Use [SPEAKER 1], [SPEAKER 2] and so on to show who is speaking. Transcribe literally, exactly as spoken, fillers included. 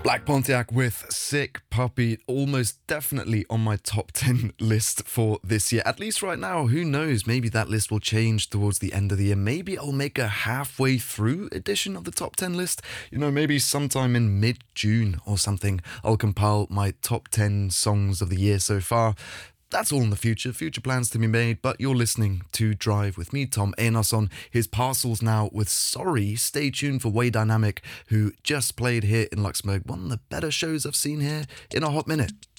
[SPEAKER 1] Black Pontiac with Sick Puppy, almost definitely on my top ten list for this year. At least right now, who knows? Maybe that list will change towards the end of the year. Maybe I'll make a halfway through edition of the top ten list. You know, maybe sometime in mid-June or something, I'll compile my top ten songs of the year so far. That's all in the future, future plans to be made, but you're listening to Drive with me, Tom Einarsson. His parcels now with Sorry. Stay tuned for Way Dynamic, who just played here in Luxembourg. One of the better shows I've seen here in a hot minute.